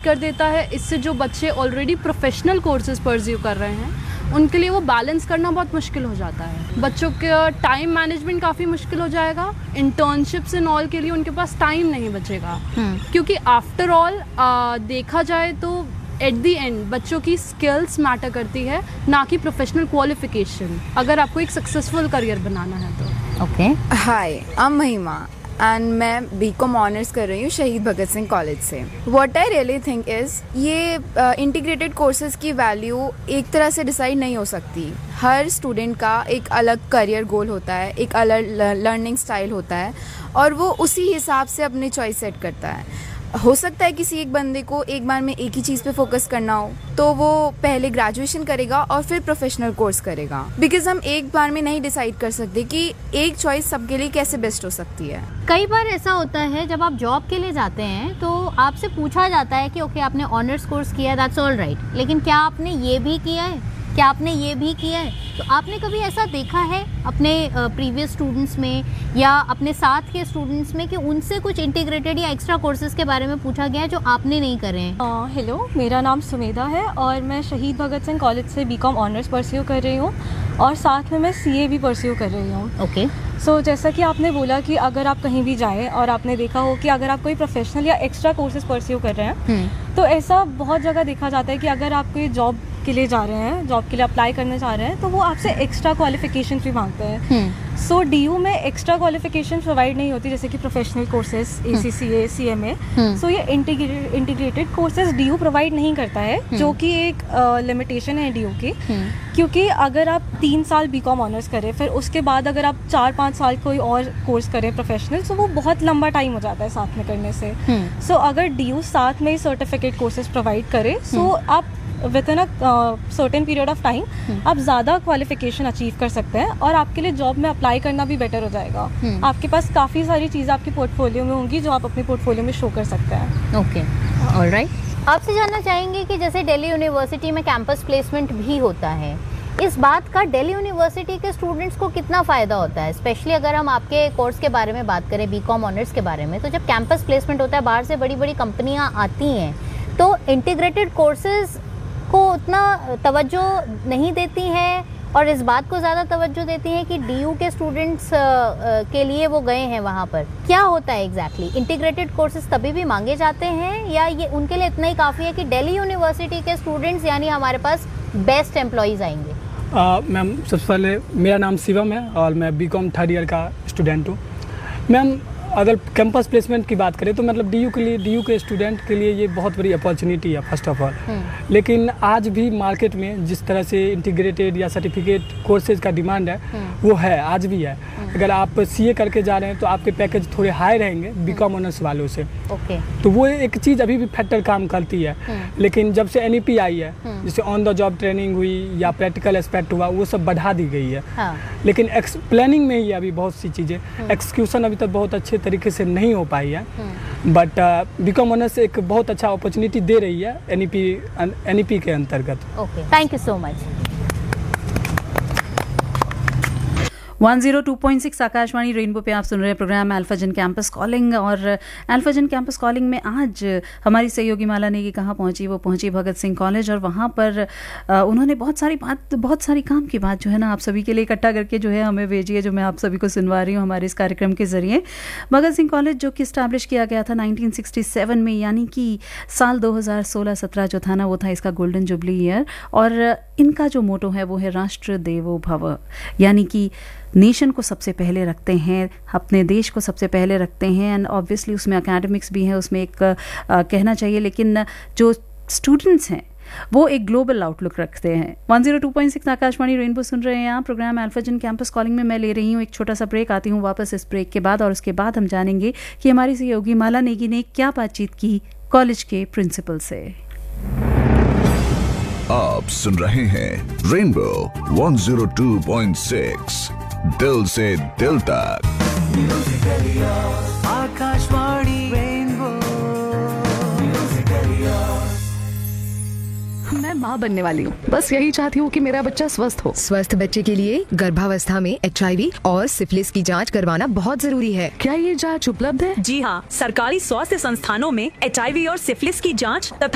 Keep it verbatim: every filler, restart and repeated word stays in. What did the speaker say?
कर देता है। इससे जो बच्चे ऑलरेडी प्रोफेशनल कोर्सेज परस्यू कर रहे हैं उनके लिए वो बैलेंस करना बहुत मुश्किल हो जाता है। बच्चों का टाइम मैनेजमेंट काफ़ी मुश्किल हो जाएगा। इंटर्नशिप्स एंड ऑल के लिए उनके पास टाइम नहीं बचेगा, क्योंकि आफ्टर ऑल देखा जाए तो एट दी एंड बच्चों की स्किल्स मैटर करती है, ना कि प्रोफेशनल क्वालिफिकेशन, अगर आपको एक सक्सेसफुल करियर बनाना है तो। ओके, हाय, आई एम महिमा एंड मैं बीकॉम ऑनर्स कर रही हूँ शहीद भगत सिंह कॉलेज से। What I really think is ये इंटीग्रेटेड कोर्सेज की वैल्यू एक तरह से डिसाइड नहीं हो सकती। हर स्टूडेंट का एक अलग करियर गोल होता है, एक अलग लर्निंग स्टाइल होता है, और वो उसी हिसाब से अपनी चॉइस सेट करता है। हो सकता है किसी एक बंदे को एक बार में एक ही चीज़ पे फोकस करना हो, तो वो पहले ग्रेजुएशन करेगा और फिर प्रोफेशनल कोर्स करेगा, बिकॉज हम एक बार में नहीं डिसाइड कर सकते कि एक चॉइस सबके लिए कैसे बेस्ट हो सकती है। कई बार ऐसा होता है जब आप जॉब के लिए जाते हैं तो आपसे पूछा जाता है कि ओके आपने ऑनर्स कोर्स किया है, दैट्स ऑल राइट, लेकिन क्या आपने ये भी किया है, क्या आपने ये भी किया है? तो आपने कभी ऐसा देखा है अपने प्रीवियस स्टूडेंट्स में या अपने साथ के स्टूडेंट्स में कि उनसे कुछ इंटीग्रेटेड या एक्स्ट्रा कोर्सेज के बारे में पूछा गया है जो आपने नहीं करे हैं? हेलो uh, मेरा नाम सुमेधा है और मैं शहीद भगत सिंह कॉलेज से बीकॉम ऑनर्स परस्यू कर रही हूँ और साथ में मैं सीए भी परस्यू कर रही हूँ। ओके, सो so, जैसा कि आपने बोला कि अगर आप कहीं भी जाएं और आपने देखा हो कि अगर आप कोई प्रोफेशनल या एक्स्ट्रा कोर्सेज परस्यू कर रहे हैं, तो ऐसा बहुत जगह देखा जाता है कि अगर आप कोई जॉब के लिए जा रहे हैं, जॉब के लिए अप्लाई करने जा रहे हैं, तो वो आपसे एक्स्ट्रा क्वालिफिकेशन भी मांगते हैं। सो डीयू में एक्स्ट्रा क्वालिफिकेशन प्रोवाइड नहीं होती, जैसे कि प्रोफेशनल कोर्सेज एसीसीए, सीएमए। सो ये इंटीग्रेटेड कोर्सेज डीयू प्रोवाइड नहीं करता है, जो कि एक लिमिटेशन है डीयू की, क्योंकि अगर आप तीन साल बीकॉम ऑनर्स करें फिर उसके बाद अगर आप चार पाँच साल कोई और कोर्स करें प्रोफेशनल, तो वो बहुत लंबा टाइम हो जाता है साथ में करने से। सो so, अगर डीयू साथ में ही सर्टिफिकेट कोर्सेज प्रोवाइड करे, सो so आप with in a certain period of time आप ज़्यादा क्वालिफिकेशन अचीव कर सकते हैं और आपके लिए जॉब में अप्लाई करना भी बेटर हो जाएगा। आपके पास काफ़ी सारी चीज़ें आपके पोर्टफोलियो में होंगी जो आप अपने पोर्टफोलियो में शो कर सकते हैं। Okay, alright. आपसे जानना चाहेंगे कि जैसे दिल्ली यूनिवर्सिटी में कैंपस प्लेसमेंट भी होता है, इस बात का दिल्ली यूनिवर्सिटी के स्टूडेंट्स को कितना फ़ायदा होता है? स्पेशली अगर हम आपके कोर्स के बारे में बात करें, बीकॉम ऑनर्स के बारे में, तो जब कैंपस प्लेसमेंट होता है, बाहर से बड़ी बड़ी कंपनियाँ आती हैं, तो इंटीग्रेटेड कोर्सेज को उतना तवज्जो नहीं देती है और इस बात को ज़्यादा तवज्जो देती है कि डीयू के स्टूडेंट्स के लिए वो गए हैं वहाँ पर। क्या होता है एग्जैक्टली? इंटीग्रेटेड कोर्सेज तभी भी मांगे जाते हैं या ये उनके लिए इतना ही काफ़ी है कि दिल्ली यूनिवर्सिटी के स्टूडेंट्स यानी हमारे पास बेस्ट एम्प्लॉयज़ आएंगे? मैम, सबसे पहले मेरा नाम शिवम है और मैं बीकॉम थर्ड ईयर का स्टूडेंट हूँ। मैम, अगर कैंपस प्लेसमेंट की बात करें तो मतलब डीयू के लिए, डीयू के स्टूडेंट के लिए ये बहुत बड़ी अपॉर्चुनिटी है फर्स्ट ऑफ ऑल। लेकिन आज भी मार्केट में जिस तरह से इंटीग्रेटेड या सर्टिफिकेट कोर्सेज का डिमांड है वो है, आज भी है। अगर आप सीए करके जा रहे हैं तो आपके पैकेज थोड़े हाई रहेंगे बीकॉम ऑनर्स वालों से। ओके, तो वो एक चीज़ अभी भी फैक्टर काम करती है। लेकिन जब से एनईपी आई है, जैसे ऑन द जॉब ट्रेनिंग हुई या प्रैक्टिकल एस्पेक्ट हुआ, वो सब बढ़ा दी गई है। हाँ। लेकिन एक्स प्लानिंग में ही अभी बहुत सी चीज़ें, एक्सक्यूशन अभी तक बहुत अच्छे तरीके से नहीं हो पाई है। बट बीकॉम ऑनर्स एक बहुत अच्छा अपॉर्चुनिटी दे रही है एनईपी एनईपी के अंतर्गत। Okay, thank you so much. One zero two point six Akashvani rainbow पे आप सुन रहे हैं प्रोग्राम अल्फाजन कैंपस कॉलिंग। और अल्फाजन कैंपस कॉलिंग में आज हमारी सहयोगी माला नेगी कहाँ पहुंची? वो पहुंची भगत सिंह कॉलेज और वहाँ पर उन्होंने बहुत सारी बात, बहुत सारी काम की बात जो है ना आप सभी के लिए इकट्ठा करके जो है हमें भेजी है, जो मैं आप सभी को सुनवा रही हूँ हमारे इस कार्यक्रम के जरिए। भगत सिंह कॉलेज जो कि इस्टेब्लिश किया गया था नाइनटीन सिक्सटी सेवन में, यानी कि साल दो हज़ार सोलह सत्रह जो था ना, वो था इसका गोल्डन जुबली ईयर। और इनका जो मोटो है वो है राष्ट्र देवो भव, यानी कि नेशन को सबसे पहले रखते हैं, अपने देश को सबसे पहले रखते हैं। एंड ऑब्वियसली उसमें एकेडमिक्स भी है, उसमें एक आ, कहना चाहिए, लेकिन जो स्टूडेंट्स हैं वो एक ग्लोबल आउटलुक रखते हैं। One zero two point six Akashvani rainbow सुन रहे हैं आप, प्रोग्राम अल्फाजन कैंपस कॉलिंग में मैं ले रही हूँ एक छोटा सा ब्रेक। आती हूँ वापस इस ब्रेक के बाद और उसके बाद हम जानेंगे कि हमारी सहयोगी माला नेगी ने क्या बातचीत की कॉलेज के प्रिंसिपल से। आप सुन रहे हैं rainbow one zero two point six, दिल से दिल तक। आकाशवाणी रेनबो। मैं माँ बनने वाली हूँ, बस यही चाहती हूँ कि मेरा बच्चा स्वस्थ हो। स्वस्थ बच्चे के लिए गर्भावस्था में एचआईवी और सिफिलिस की जांच करवाना बहुत जरूरी है। क्या ये जांच उपलब्ध है? जी हाँ, सरकारी स्वास्थ्य संस्थानों में एचआईवी और सिफिलिस की जांच तथा